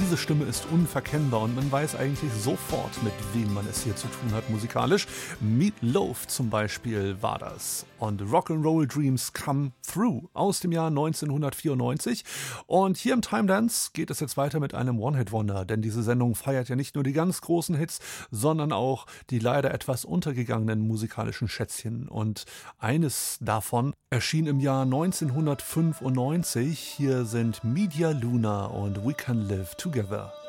diese Stimme ist unverkennbar und man weiß eigentlich sofort, mit wem man es hier zu tun hat musikalisch. Meat Loaf zum Beispiel war das. Und Rock'n'Roll Dreams Come Through aus dem Jahr 1994. Und hier im Time Dance geht es jetzt weiter mit einem One-Hit-Wonder, denn diese Sendung feiert ja nicht nur die ganz großen Hits, sondern auch die leider etwas untergegangenen musikalischen Schätzchen. Und eines davon erschien im Jahr 1995. Hier sind Media Luna und We Can Live Together.